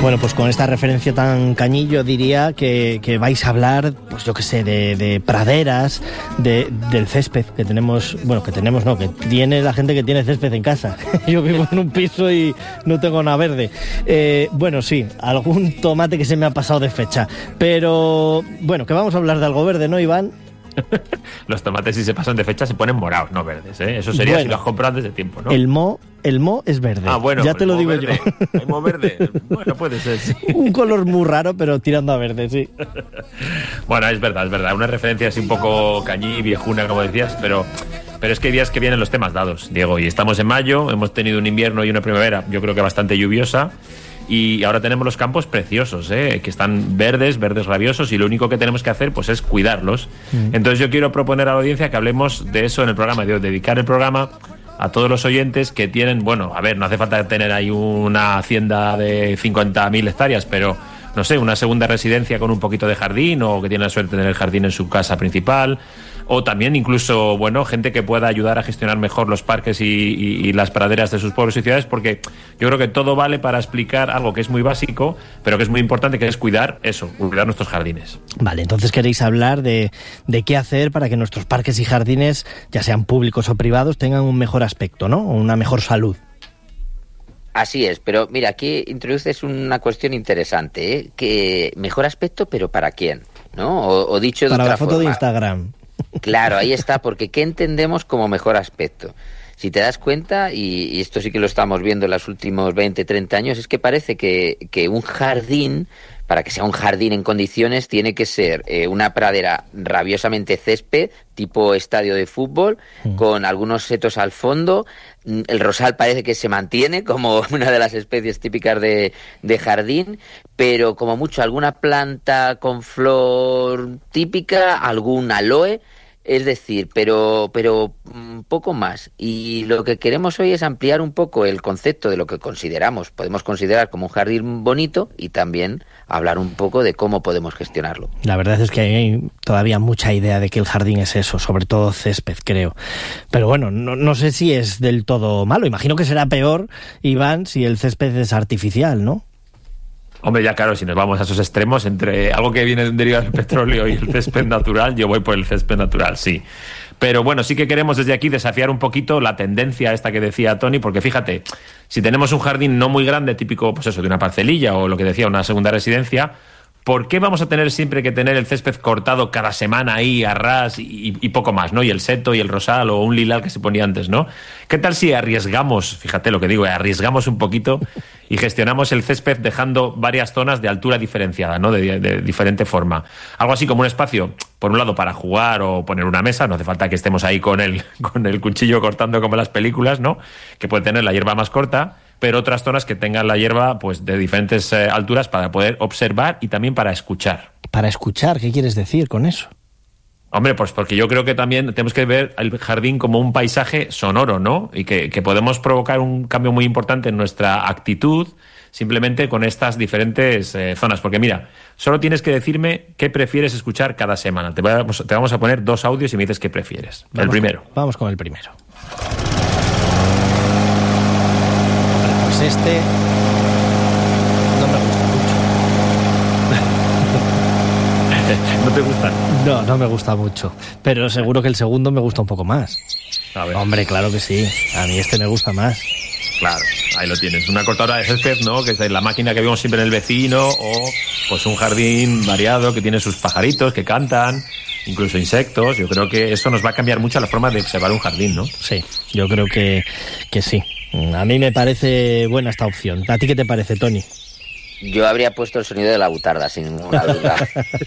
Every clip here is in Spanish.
Bueno, pues con esta referencia tan cañillo diría que vais a hablar, pues yo qué sé, de praderas, del césped que tenemos, que tiene la gente que tiene césped en casa. Yo vivo en un piso y no tengo nada verde. Bueno, sí, algún tomate que se me ha pasado de fecha. Pero, bueno, que vamos a hablar de algo verde, ¿no, Iván? Los tomates, si se pasan de fecha, se ponen morados, no verdes, ¿eh? Eso sería si los compras antes de tiempo, ¿no? El mo es verde. Ah, bueno, ya te lo digo verde. yo. ¿El mo verde? Bueno, puede ser, sí. Un color muy raro, pero tirando a verde, sí. Bueno, es verdad. Una referencia así un poco cañí, viejuna, como decías, pero es que hay días que vienen los temas dados, Diego, y estamos en mayo, hemos tenido un invierno y una primavera, yo creo que bastante lluviosa. Y ahora tenemos los campos preciosos, que están verdes rabiosos, y lo único que tenemos que hacer pues es cuidarlos. Entonces yo quiero proponer a la audiencia que hablemos de eso en el programa, de dedicar el programa a todos los oyentes que tienen, bueno, a ver, no hace falta tener ahí una hacienda de 50.000 hectáreas, pero no sé, una segunda residencia con un poquito de jardín, o que tiene la suerte de tener el jardín en su casa principal, o también incluso, bueno, gente que pueda ayudar a gestionar mejor los parques y las praderas de sus pueblos y ciudades, porque yo creo que todo vale para explicar algo que es muy básico, pero que es muy importante, que es cuidar nuestros jardines. Vale, entonces queréis hablar de qué hacer para que nuestros parques y jardines, ya sean públicos o privados, tengan un mejor aspecto, ¿no? O una mejor salud. Así es, pero mira, aquí introduces una cuestión interesante, ¿eh? Que mejor aspecto, pero ¿para quién? ¿No? O dicho de para otra la foto forma, de Instagram. Claro, ahí está, porque ¿qué entendemos como mejor aspecto? Si te das cuenta, y esto sí que lo estamos viendo en los últimos 20, 30 años, es que parece que un jardín, para que sea un jardín en condiciones, tiene que ser una pradera rabiosamente césped, tipo estadio de fútbol, con algunos setos al fondo. El rosal parece que se mantiene como una de las especies típicas de jardín, pero como mucho alguna planta con flor típica, algún aloe. Es decir, pero poco más. Y lo que queremos hoy es ampliar un poco el concepto de lo que podemos considerar como un jardín bonito, y también hablar un poco de cómo podemos gestionarlo. La verdad es que hay todavía mucha idea de que el jardín es eso, sobre todo césped, creo. Pero bueno, no sé si es del todo malo. Imagino que será peor, Iván, si el césped es artificial, ¿no? Hombre, ya claro, si nos vamos a esos extremos, entre algo que viene de un derivado del petróleo y el césped natural, yo voy por el césped natural, sí. Pero bueno, sí que queremos desde aquí desafiar un poquito la tendencia esta que decía Tony, porque fíjate, si tenemos un jardín no muy grande, típico, pues eso, de una parcelilla, o lo que decía, una segunda residencia, ¿por qué vamos a tener siempre que tener el césped cortado cada semana ahí a ras y poco más, ¿no? Y el seto y el rosal o un lilal que se ponía antes, ¿no? ¿Qué tal si arriesgamos, fíjate lo que digo, arriesgamos un poquito y gestionamos el césped dejando varias zonas de altura diferenciada, ¿no? De diferente forma. Algo así como un espacio, por un lado, para jugar o poner una mesa, no hace falta que estemos ahí con el cuchillo cortando como en las películas, ¿no? Que puede tener la hierba más corta, pero otras zonas que tengan la hierba pues de diferentes alturas para poder observar y también para escuchar. ¿Para escuchar? ¿Qué quieres decir con eso? Hombre, pues porque yo creo que también tenemos que ver el jardín como un paisaje sonoro, ¿no? Y que podemos provocar un cambio muy importante en nuestra actitud simplemente con estas diferentes zonas. Porque mira, solo tienes que decirme qué prefieres escuchar cada semana. Te vamos a poner 2 audios y me dices qué prefieres. El primero. Vamos con el primero. Pues este no me gusta mucho. ¿No te gusta? No me gusta mucho. Pero seguro que el segundo me gusta un poco más. A ver. Hombre, claro que sí. A mí este me gusta más. Claro, ahí lo tienes. Una cortadora de césped, ¿no? Que es la máquina que vemos siempre en el vecino, o pues un jardín variado que tiene sus pajaritos que cantan, incluso insectos. Yo creo que eso nos va a cambiar mucho la forma de observar un jardín, ¿no? Sí, yo creo que sí. A mí me parece buena esta opción. ¿A ti qué te parece, Tony? Yo habría puesto el sonido de la butarda, sin ninguna duda.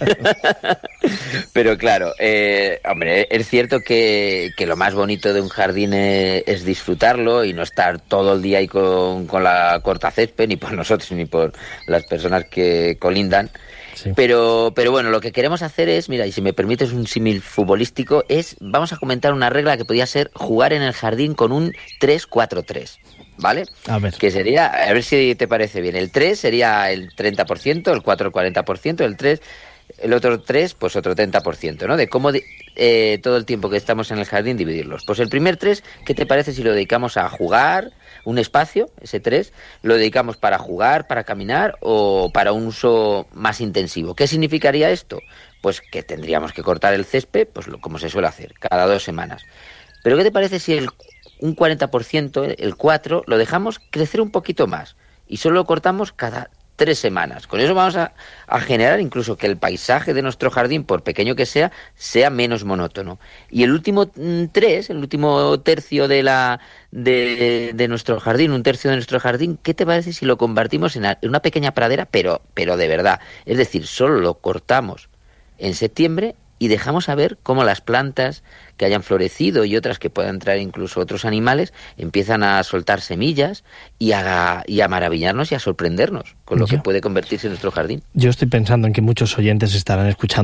Pero claro, hombre, es cierto que lo más bonito de un jardín es disfrutarlo y no estar todo el día ahí con la cortacésped, ni por nosotros ni por las personas que colindan. Sí. Pero bueno, lo que queremos hacer es, mira, y si me permites un símil futbolístico, vamos a comentar una regla que podría ser jugar en el jardín con un 3-4-3. ¿Vale? A ver. Que sería, a ver si te parece bien. El 3 sería el 30%, el 4 el 40%, el 3 el otro 3, pues otro 30%, ¿no? De cómo todo el tiempo que estamos en el jardín dividirlos. Pues el primer 3, ¿qué te parece si lo dedicamos a jugar, un espacio, ese 3, lo dedicamos para jugar, para caminar o para un uso más intensivo? ¿Qué significaría esto? Pues que tendríamos que cortar el césped, pues como se suele hacer, cada 2 semanas. Pero ¿qué te parece si un 40%, el 4, lo dejamos crecer un poquito más y solo lo cortamos cada 3 semanas? Con eso vamos a generar incluso que el paisaje de nuestro jardín, por pequeño que sea menos monótono. Y el último 3, el último tercio de nuestro jardín, un tercio de nuestro jardín, ¿qué te parece si lo convertimos en una pequeña pradera, pero de verdad? Es decir, solo lo cortamos en septiembre y dejamos a ver cómo las plantas que hayan florecido y otras que puedan traer incluso otros animales empiezan a soltar semillas y a maravillarnos y a sorprendernos con lo que puede convertirse en nuestro jardín. Yo estoy pensando en que muchos oyentes estarán escuchando